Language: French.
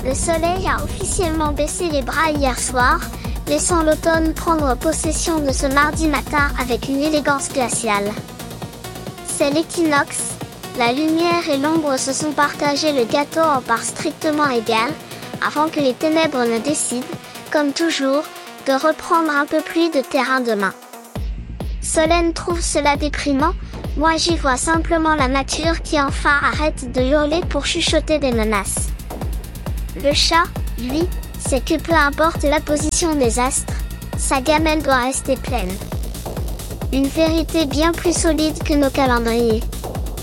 Le soleil a officiellement baissé les bras hier soir, laissant l'automne prendre possession de ce mardi matin avec une élégance glaciale. C'est l'équinoxe, la lumière et l'ombre se sont partagés le gâteau en parts strictement égales, avant que les ténèbres ne décident, comme toujours, de reprendre un peu plus de terrain demain. Solène trouve cela déprimant, moi j'y vois simplement la nature qui enfin arrête de hurler pour chuchoter des menaces. Le chat, lui, sait que peu importe la position des astres, sa gamelle doit rester pleine. Une vérité bien plus solide que nos calendriers.